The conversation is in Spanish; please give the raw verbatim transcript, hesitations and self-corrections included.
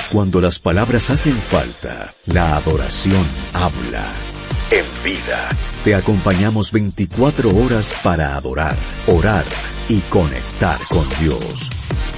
Cuando las palabras hacen falta, la adoración habla. En Vida, te acompañamos veinticuatro horas para adorar, orar y conectar con Dios.